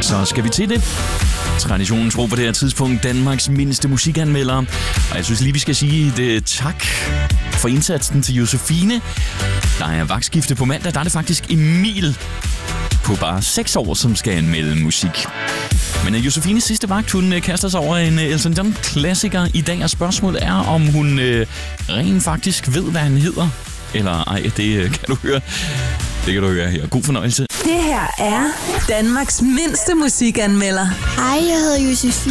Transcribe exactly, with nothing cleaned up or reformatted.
så skal vi til det. Traditionen tro på det her tidspunkt Danmarks mindste musikanmelder. Og jeg synes lige, vi skal sige et tak for indsatsen til Josefine. Der er vagtskifte på mandag. Der er det faktisk Emil på bare seks år, som skal anmelde musik. Men Josefines sidste vagt, hun kaster sig over en Elton John-klassiker i dag, og spørgsmålet er, om hun øh, rent faktisk ved, hvad han hedder. Eller ej, det kan du høre. Det kan du høre her. God fornøjelse. Det her er Danmarks mindste musikanmelder. Hej, jeg hedder Josefine.